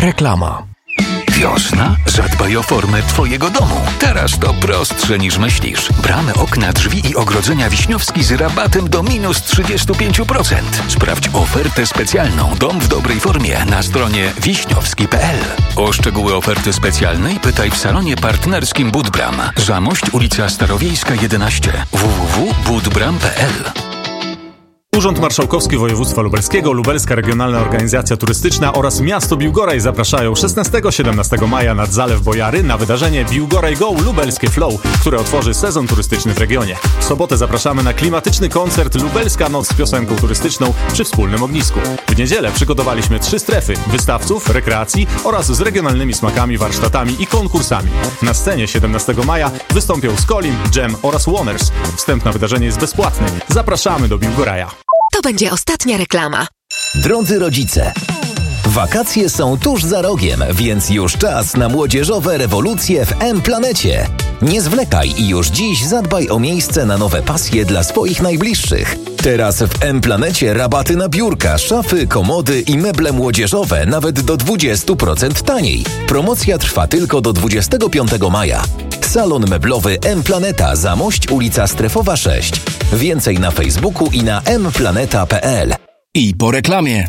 Reklama. Wiosna? Zadbaj o formę Twojego domu. Teraz to prostsze niż myślisz. Bramy, okna, drzwi i ogrodzenia Wiśniowski z rabatem do minus 35%. Sprawdź ofertę specjalną Dom w dobrej formie na stronie wiśniowski.pl. O szczegóły oferty specjalnej pytaj w salonie partnerskim Budbram. Zamość, ulica Starowiejska 11. www.budbram.pl. Urząd Marszałkowski Województwa Lubelskiego, Lubelska Regionalna Organizacja Turystyczna oraz miasto Biłgoraj zapraszają 16-17 maja nad Zalew Bojary na wydarzenie Biłgoraj Go Lubelskie Flow, które otworzy sezon turystyczny w regionie. W sobotę zapraszamy na klimatyczny koncert Lubelska Noc z piosenką turystyczną przy wspólnym ognisku. W niedzielę przygotowaliśmy 3 strefy wystawców, rekreacji oraz z regionalnymi smakami, warsztatami i konkursami. Na scenie 17 maja wystąpią Skolim, Jam oraz Woners. Wstęp na wydarzenie jest bezpłatny. Zapraszamy do Biłgoraja. To będzie ostatnia reklama. Drodzy rodzice, wakacje są tuż za rogiem, więc już czas na młodzieżowe rewolucje w M-Planecie. Nie zwlekaj i już dziś zadbaj o miejsce na nowe pasje dla swoich najbliższych. Teraz w M-Planecie rabaty na biurka, szafy, komody i meble młodzieżowe nawet do 20% taniej. Promocja trwa tylko do 25 maja. Salon meblowy M-Planeta, Zamość, ulica Strefowa 6. Więcej na Facebooku i na mplaneta.pl. I po reklamie.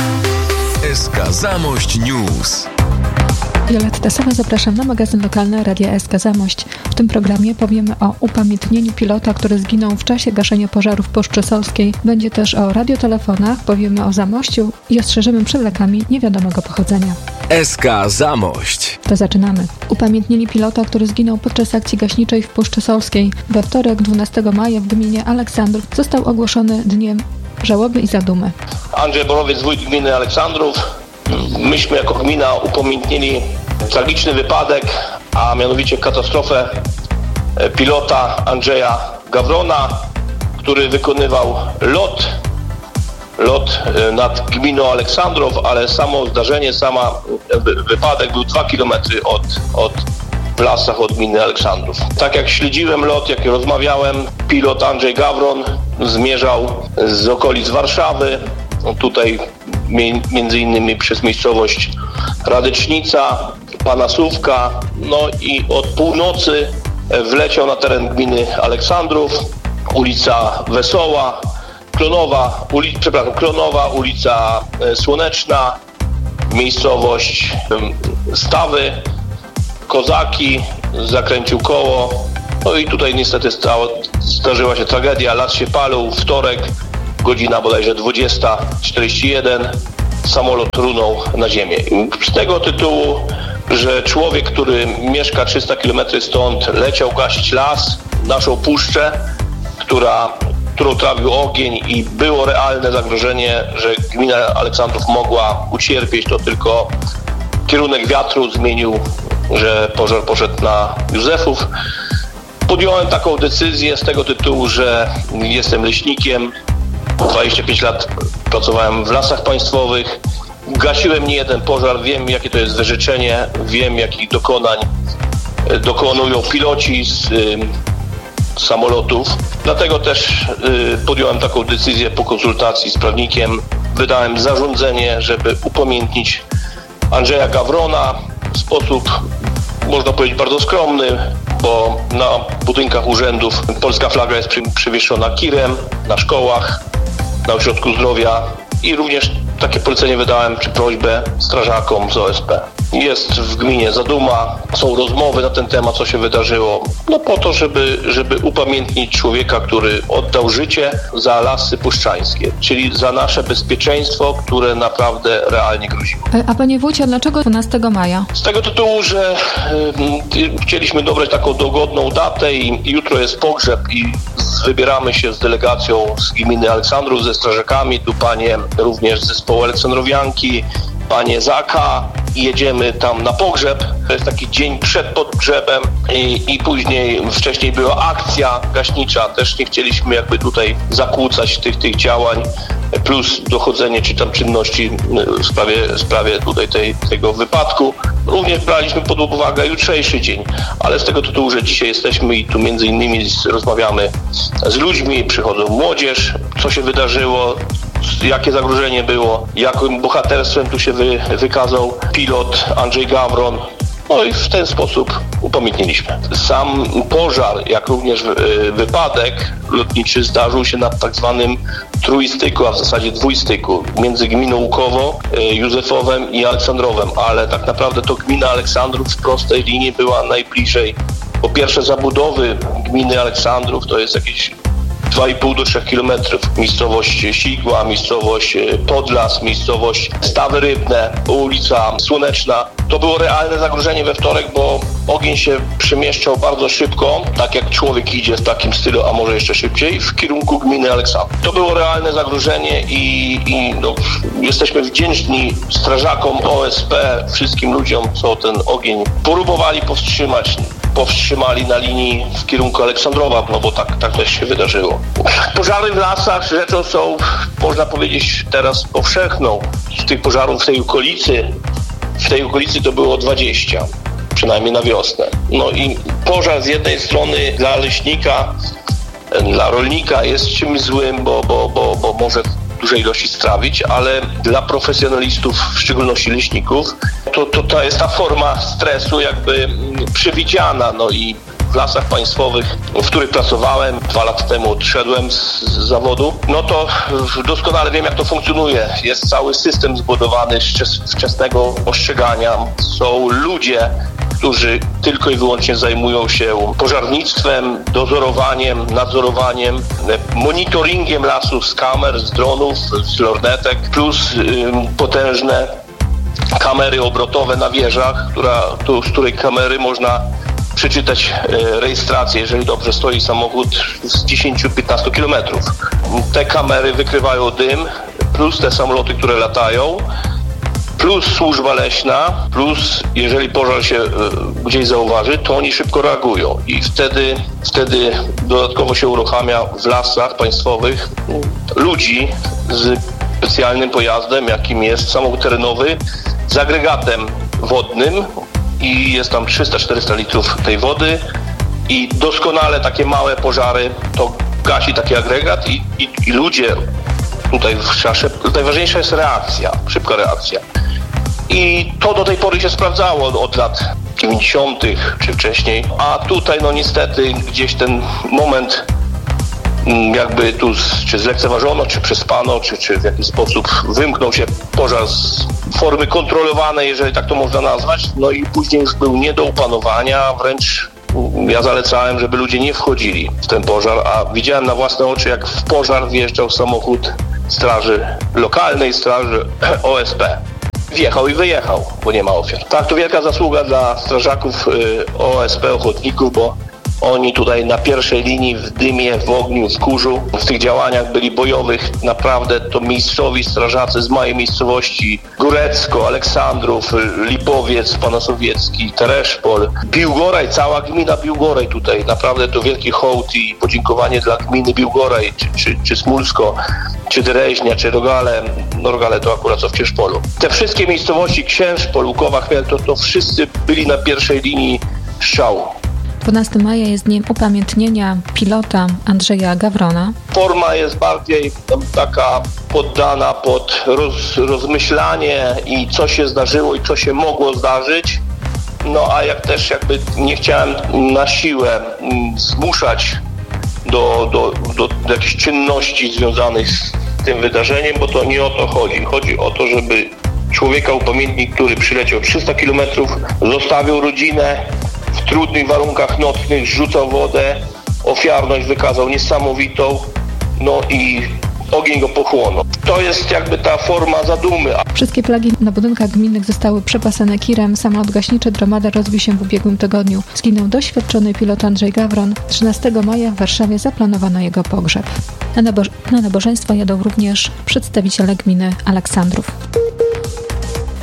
SK Zamość News. Violetta Sowa, zapraszam na magazyn lokalny Radia SK Zamość. W tym programie powiemy o upamiętnieniu pilota, który zginął w czasie gaszenia pożarów w Puszczy Solskiej. Będzie też o radiotelefonach, powiemy o Zamościu i ostrzeżymy przed lekami niewiadomego pochodzenia. SK Zamość. To zaczynamy. Upamiętnili pilota, który zginął podczas akcji gaśniczej w Puszczy Solskiej. We wtorek 12 maja w gminie Aleksandrów został ogłoszony dniem żałoby i zadumy. Andrzej Borowiec, wójt gminy Aleksandrów. Myśmy jako gmina upamiętnili tragiczny wypadek, a mianowicie katastrofę pilota Andrzeja Gawrona, który wykonywał lot nad gminą Aleksandrów, ale samo zdarzenie, wypadek był 2 km w lasach od gminy Aleksandrów. Tak jak śledziłem lot, jak rozmawiałem, pilot Andrzej Gawron zmierzał z okolic Warszawy, tutaj między innymi przez miejscowość Radycznica, Panasówka, no i od północy wleciał na teren gminy Aleksandrów, ulica Wesoła, Klonowa, ulica Słoneczna, miejscowość Stawy, Kozaki, zakręcił koło, no i tutaj niestety zdarzyła się tragedia, las się palił, wtorek, godzina bodajże 20:41, samolot runął na ziemię. Z tego tytułu, że człowiek, który mieszka 300 km stąd, leciał gasić las, naszą puszczę, którą trawił ogień i było realne zagrożenie, że gmina Aleksandrów mogła ucierpieć, to tylko kierunek wiatru zmienił, że pożar poszedł na Józefów. Podjąłem taką decyzję z tego tytułu, że jestem leśnikiem. 25 lat pracowałem w lasach państwowych. Gasiłem niejeden pożar, wiem jakie to jest wyrzeczenie, wiem jakich dokonań dokonują piloci z samolotów. Dlatego też podjąłem taką decyzję po konsultacji z prawnikiem. Wydałem zarządzenie, żeby upamiętnić Andrzeja Gawrona w sposób, można powiedzieć, bardzo skromny, bo na budynkach urzędów polska flaga jest przywieszona kirem, na szkołach, na ośrodku zdrowia i również takie polecenie wydałem, czy prośbę strażakom z OSP. Jest w gminie zaduma, są rozmowy na ten temat, co się wydarzyło, no po to, żeby upamiętnić człowieka, który oddał życie za lasy puszczańskie, czyli za nasze bezpieczeństwo, które naprawdę realnie groziło. A panie wójcie, dlaczego 12 maja? Z tego tytułu, że chcieliśmy dobrać taką dogodną datę i jutro jest pogrzeb i wybieramy się z delegacją z gminy Aleksandrów, ze strażakami, tu panie również z zespołu Aleksandrowianki, panie Zaka i jedziemy tam na pogrzeb. To jest taki dzień przed pogrzebem i później, wcześniej była akcja gaśnicza. Też nie chcieliśmy jakby tutaj zakłócać tych działań, plus dochodzenie czy tam czynności w sprawie tutaj tego wypadku. Również braliśmy pod uwagę jutrzejszy dzień, ale z tego tytułu, że dzisiaj jesteśmy i tu między innymi rozmawiamy z ludźmi, przychodzą młodzież, co się wydarzyło, jakie zagrożenie było, jakim bohaterstwem tu się wykazał pilot Andrzej Gawron. No i w ten sposób upamiętniliśmy. Sam pożar, jak również wypadek lotniczy zdarzył się na tak zwanym trójstyku, a w zasadzie dwójstyku między gminą Łukowo, Józefowem i Aleksandrowem, ale tak naprawdę to gmina Aleksandrów w prostej linii była najbliżej. Po pierwsze zabudowy gminy Aleksandrów to jest jakieś 2,5 do 3 kilometrów. Miejscowość Sigła, miejscowość Podlas, miejscowość Stawy Rybne, ulica Słoneczna. To było realne zagrożenie we wtorek, bo ogień się przemieszczał bardzo szybko, tak jak człowiek idzie w takim stylu, a może jeszcze szybciej, w kierunku gminy Aleksandrów. To było realne zagrożenie i jesteśmy wdzięczni strażakom OSP, wszystkim ludziom, co ten ogień próbowali powstrzymali na linii w kierunku Aleksandrowa, no bo tak też się wydarzyło. Pożary w lasach rzeczą są, można powiedzieć, teraz powszechną. Z tych pożarów w tej okolicy to było 20, przynajmniej na wiosnę. No i pożar z jednej strony dla leśnika, dla rolnika jest czymś złym, bo może dużej ilości strawić, ale dla profesjonalistów, w szczególności leśników, to jest ta forma stresu jakby przewidziana. No i w Lasach Państwowych, w których pracowałem 2 lata temu, odszedłem z zawodu, no to doskonale wiem, jak to funkcjonuje. Jest cały system zbudowany wczesnego ostrzegania. Są ludzie, którzy tylko i wyłącznie zajmują się pożarnictwem, dozorowaniem, nadzorowaniem, monitoringiem lasów z kamer, z dronów, z lornetek, plus potężne kamery obrotowe na wieżach, z której kamery można przeczytać rejestrację, jeżeli dobrze stoi samochód z 10-15 kilometrów. Te kamery wykrywają dym, plus te samoloty, które latają, plus służba leśna, plus jeżeli pożar się gdzieś zauważy, to oni szybko reagują i wtedy dodatkowo się uruchamia w Lasach Państwowych ludzi z specjalnym pojazdem, jakim jest samochód terenowy, z agregatem wodnym i jest tam 300-400 litrów tej wody i doskonale takie małe pożary to gasi taki agregat i ludzie tutaj najważniejsza jest reakcja, szybka reakcja. I to do tej pory się sprawdzało od lat 90. czy wcześniej, a tutaj no niestety gdzieś ten moment jakby tu czy zlekceważono, czy przespano, czy w jakiś sposób wymknął się pożar z formy kontrolowanej, jeżeli tak to można nazwać, no i później już był nie do opanowania, wręcz ja zalecałem, żeby ludzie nie wchodzili w ten pożar, a widziałem na własne oczy, jak w pożar wjeżdżał samochód straży lokalnej, straży OSP. Wjechał i wyjechał, bo nie ma ofiar. Tak, to wielka zasługa dla strażaków OSP, ochotników, bo oni tutaj na pierwszej linii w dymie, w ogniu, w kurzu, w tych działaniach byli bojowych. Naprawdę to miejscowi strażacy z mojej miejscowości, Górecko, Aleksandrów, Lipowiec, Panosowiecki, Tereszpol, Biłgoraj, cała gmina Biłgoraj tutaj. Naprawdę to wielki hołd i podziękowanie dla gminy Biłgoraj, czy Smulsko, czy Dreźnia, czy Rogale. No Rogale to akurat co w Cieszpolu. Te wszystkie miejscowości, Księżpol, Łukowa, Chmiel, to wszyscy byli na pierwszej linii strzału. 12 maja jest dniem upamiętnienia pilota Andrzeja Gawrona. Forma jest bardziej taka poddana pod rozmyślanie i co się zdarzyło i co się mogło zdarzyć. No a jak też jakby nie chciałem na siłę zmuszać do jakichś czynności związanych z tym wydarzeniem, bo to nie o to chodzi. Chodzi o to, żeby człowieka upamiętnić, który przyleciał 300 kilometrów, zostawił rodzinę, w trudnych warunkach nocnych rzucał wodę, ofiarność wykazał niesamowitą, no i ogień go pochłonął. To jest jakby ta forma zadumy. Wszystkie flagi na budynkach gminnych zostały przepasane kirem. Samolot gaśniczy Dromader rozbił się w ubiegłym tygodniu. Zginął doświadczony pilot Andrzej Gawron. 13 maja w Warszawie zaplanowano jego pogrzeb. Na nabożeństwo jadą również przedstawiciele gminy Aleksandrów.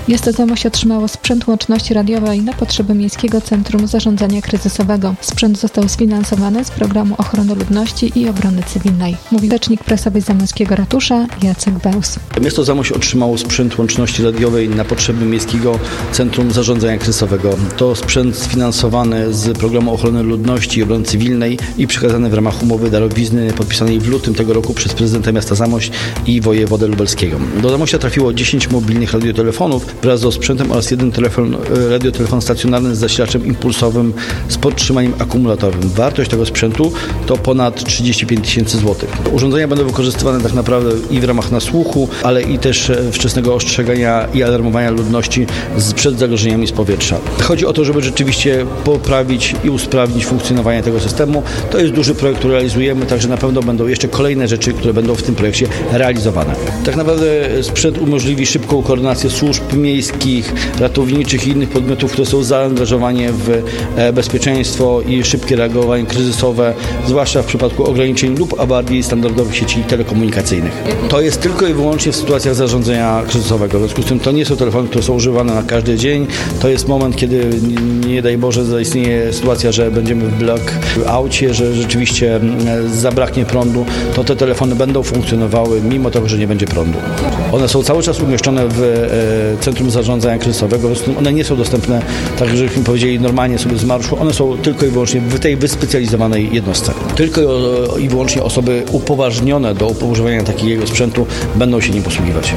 Miasto Zamość otrzymało sprzęt łączności radiowej na potrzeby Miejskiego Centrum Zarządzania Kryzysowego. Sprzęt został sfinansowany z Programu Ochrony Ludności i Obrony Cywilnej. Mówi rzecznik prasowy Zamojskiego Ratusza Jacek Bełs. Miasto Zamość otrzymało sprzęt łączności radiowej na potrzeby Miejskiego Centrum Zarządzania Kryzysowego. To sprzęt sfinansowany z Programu Ochrony Ludności i Obrony Cywilnej i przekazany w ramach umowy darowizny podpisanej w lutym tego roku przez prezydenta miasta Zamość i wojewodę lubelskiego. Do Zamościa trafiło 10 mobilnych radiotelefonów wraz z sprzętem oraz jeden radiotelefon stacjonarny z zasilaczem impulsowym z podtrzymaniem akumulatorowym. Wartość tego sprzętu to ponad 35 tysięcy złotych. Urządzenia będą wykorzystywane tak naprawdę i w ramach nasłuchu, ale i też wczesnego ostrzegania i alarmowania ludności przed zagrożeniami z powietrza. Chodzi o to, żeby rzeczywiście poprawić i usprawnić funkcjonowanie tego systemu. To jest duży projekt, który realizujemy, także na pewno będą jeszcze kolejne rzeczy, które będą w tym projekcie realizowane. Tak naprawdę sprzęt umożliwi szybką koordynację służb miejskich, ratowniczych i innych podmiotów, które są zaangażowane w bezpieczeństwo i szybkie reagowanie kryzysowe, zwłaszcza w przypadku ograniczeń lub awarii standardowych sieci telekomunikacyjnych. To jest tylko i wyłącznie w sytuacjach zarządzania kryzysowego. W związku z tym to nie są telefony, które są używane na każdy dzień. To jest moment, kiedy nie daj Boże zaistnieje sytuacja, że będziemy w blackoutie, że rzeczywiście zabraknie prądu, to te telefony będą funkcjonowały mimo tego, że nie będzie prądu. One są cały czas umieszczone w Centrum Zarządzania Kryzysowego, one nie są dostępne, tak żebyśmy powiedzieli, normalnie sobie z marszu, one są tylko i wyłącznie w tej wyspecjalizowanej jednostce. Tylko i wyłącznie osoby upoważnione do używania takiego sprzętu będą się nim posługiwać.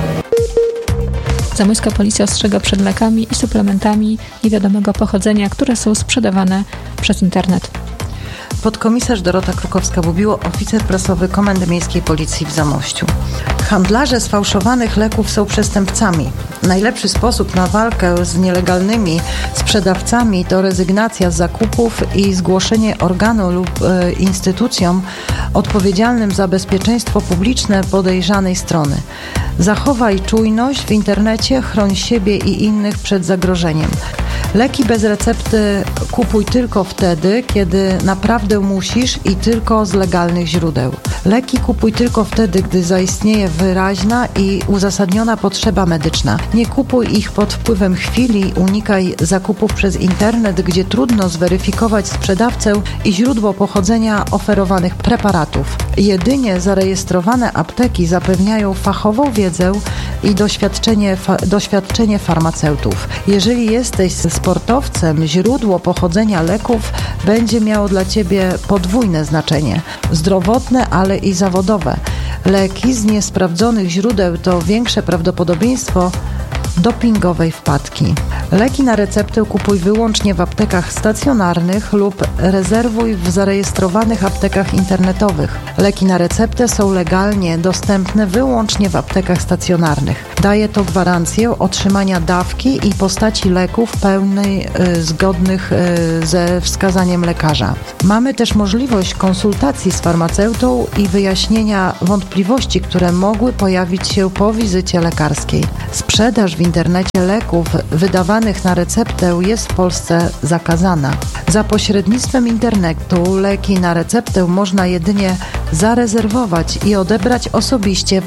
Zamojska policja ostrzega przed lekami i suplementami niewiadomego pochodzenia, które są sprzedawane przez internet. Podkomisarz Dorota Krukowska-Bubiło, oficer prasowy Komendy Miejskiej Policji w Zamościu. Handlarze sfałszowanych leków są przestępcami. Najlepszy sposób na walkę z nielegalnymi sprzedawcami to rezygnacja z zakupów i zgłoszenie organu lub instytucjom odpowiedzialnym za bezpieczeństwo publiczne podejrzanej strony. Zachowaj czujność w internecie, chroń siebie i innych przed zagrożeniem. Leki bez recepty kupuj tylko wtedy, kiedy naprawdę musisz i tylko z legalnych źródeł. Leki kupuj tylko wtedy, gdy zaistnieje wyraźna i uzasadniona potrzeba medyczna. Nie kupuj ich pod wpływem chwili, unikaj zakupów przez internet, gdzie trudno zweryfikować sprzedawcę i źródło pochodzenia oferowanych preparatów. Jedynie zarejestrowane apteki zapewniają fachową wiedzę i doświadczenie farmaceutów. Jeżeli jesteś sportowcem, źródło pochodzenia leków będzie miało dla Ciebie podwójne znaczenie. Zdrowotne, ale i zawodowe. Leki z niesprawdzonych źródeł to większe prawdopodobieństwo dopingowej wpadki. Leki na receptę kupuj wyłącznie w aptekach stacjonarnych lub rezerwuj w zarejestrowanych aptekach internetowych. Leki na receptę są legalnie dostępne wyłącznie w aptekach stacjonarnych. Daje to gwarancję otrzymania dawki i postaci leków pełnej zgodnych ze wskazaniem lekarza. Mamy też możliwość konsultacji z farmaceutą i wyjaśnienia wątpliwości, które mogły pojawić się po wizycie lekarskiej. Sprzedaż w internecie leków wydawanych na receptę jest w Polsce zakazana. Za pośrednictwem internetu leki na receptę można jedynie zarezerwować i odebrać osobiście w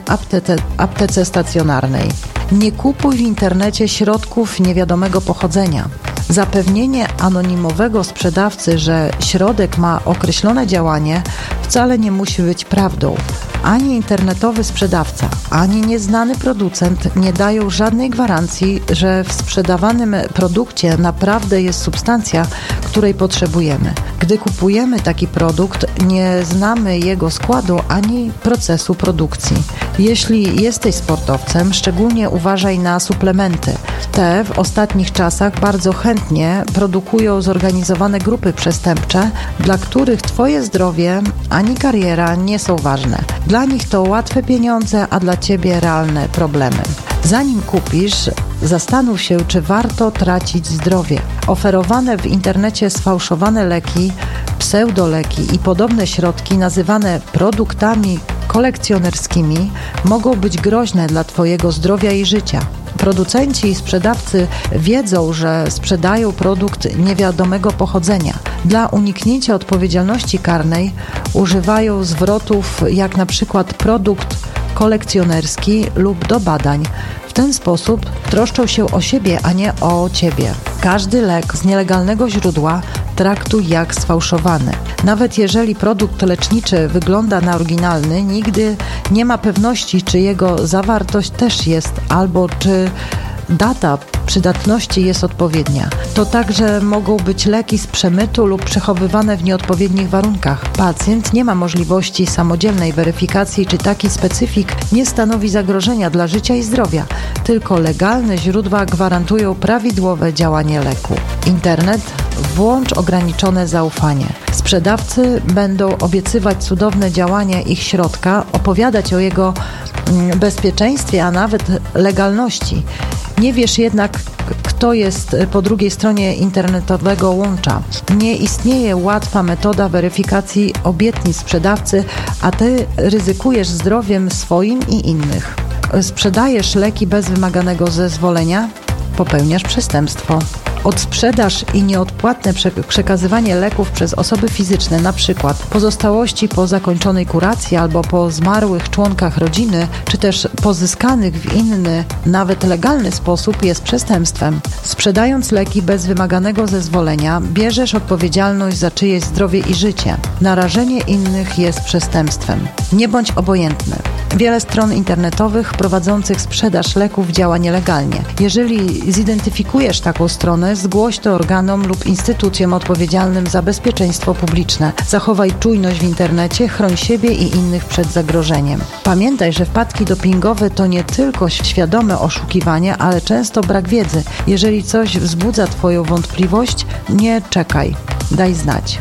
aptece stacjonarnej. Nie kupuj w internecie środków niewiadomego pochodzenia. Zapewnienie anonimowego sprzedawcy, że środek ma określone działanie, wcale nie musi być prawdą. Ani internetowy sprzedawca, ani nieznany producent nie dają żadnej gwarancji, że w sprzedawanym produkcie naprawdę jest substancja, której potrzebujemy. Gdy kupujemy taki produkt, nie znamy jego składu ani procesu produkcji. Jeśli jesteś sportowcem, szczególnie uważaj na suplementy. Te w ostatnich czasach bardzo chętnie produkują zorganizowane grupy przestępcze, dla których Twoje zdrowie ani kariera nie są ważne. Dla nich to łatwe pieniądze, a dla Ciebie realne problemy. Zanim kupisz, zastanów się, czy warto tracić zdrowie. Oferowane w internecie sfałszowane leki, pseudoleki i podobne środki nazywane produktami kolekcjonerskimi mogą być groźne dla Twojego zdrowia i życia. Producenci i sprzedawcy wiedzą, że sprzedają produkt niewiadomego pochodzenia. Dla uniknięcia odpowiedzialności karnej używają zwrotów jak na przykład produkt kolekcjonerski lub do badań. W ten sposób troszczą się o siebie, a nie o ciebie. Każdy lek z nielegalnego źródła traktuj jak sfałszowany. Nawet jeżeli produkt leczniczy wygląda na oryginalny, nigdy nie ma pewności, czy jego zawartość też jest, albo czy data przydatności jest odpowiednia. To także mogą być leki z przemytu lub przechowywane w nieodpowiednich warunkach. Pacjent nie ma możliwości samodzielnej weryfikacji, czy taki specyfik nie stanowi zagrożenia dla życia i zdrowia. Tylko legalne źródła gwarantują prawidłowe działanie leku. Internet. Włącz ograniczone zaufanie. Sprzedawcy będą obiecywać cudowne działanie ich środka, opowiadać o jego bezpieczeństwie, a nawet legalności. Nie wiesz jednak, kto jest po drugiej stronie internetowego łącza. Nie istnieje łatwa metoda weryfikacji obietnic sprzedawcy, a ty ryzykujesz zdrowiem swoim i innych. Sprzedajesz leki bez wymaganego zezwolenia? Popełniasz przestępstwo. Odsprzedaż i nieodpłatne przekazywanie leków przez osoby fizyczne, np. pozostałości po zakończonej kuracji albo po zmarłych członkach rodziny, czy też pozyskanych w inny, nawet legalny sposób, jest przestępstwem. Sprzedając leki bez wymaganego zezwolenia, bierzesz odpowiedzialność za czyjeś zdrowie i życie. Narażenie innych jest przestępstwem. Nie bądź obojętny. Wiele stron internetowych prowadzących sprzedaż leków działa nielegalnie. Jeżeli zidentyfikujesz taką stronę, zgłoś to organom lub instytucjom odpowiedzialnym za bezpieczeństwo publiczne. Zachowaj czujność w internecie, chroń siebie i innych przed zagrożeniem. Pamiętaj, że wpadki dopingowe to nie tylko świadome oszukiwanie, ale często brak wiedzy. Jeżeli coś wzbudza Twoją wątpliwość, nie czekaj. Daj znać.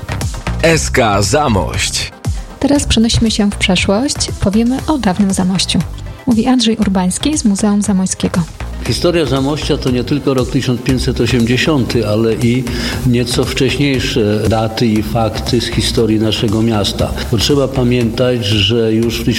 SK Zamość. Teraz przenosimy się w przeszłość. Powiemy o dawnym Zamościu. Mówi Andrzej Urbański z Muzeum Zamojskiego. Historia Zamościa to nie tylko rok 1580, ale i nieco wcześniejsze daty i fakty z historii naszego miasta. Bo trzeba pamiętać, że już w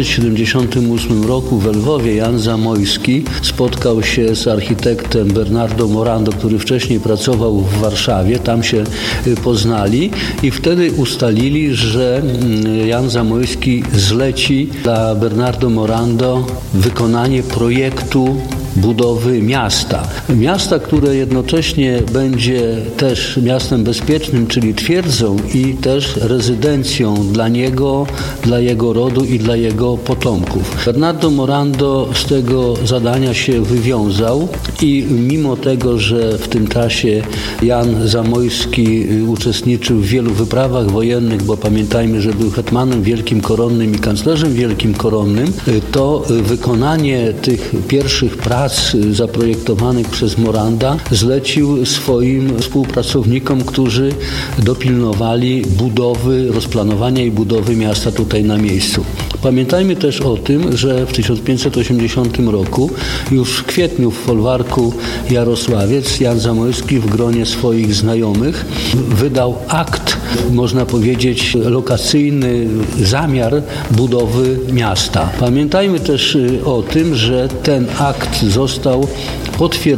1578 roku w Lwowie Jan Zamojski spotkał się z architektem Bernardo Morando, który wcześniej pracował w Warszawie. Tam się poznali i wtedy ustalili, że Jan Zamojski zleci dla Bernardo Morando wykonanie projektu budowy miasta. Miasta, które jednocześnie będzie też miastem bezpiecznym, czyli twierdzą i też rezydencją dla niego, dla jego rodu i dla jego potomków. Bernardo Morando z tego zadania się wywiązał i mimo tego, że w tym czasie Jan Zamojski uczestniczył w wielu wyprawach wojennych, bo pamiętajmy, że był hetmanem wielkim koronnym i kanclerzem wielkim koronnym, to wykonanie tych pierwszych prac zaprojektowanych przez Moranda zlecił swoim współpracownikom, którzy dopilnowali budowy, rozplanowania i budowy miasta tutaj na miejscu. Pamiętajmy też o tym, że w 1580 roku, już w kwietniu w folwarku Jarosławiec, Jan Zamojski w gronie swoich znajomych wydał akt, można powiedzieć, lokacyjny zamiar budowy miasta. Pamiętajmy też o tym, że ten akt został potwierdzony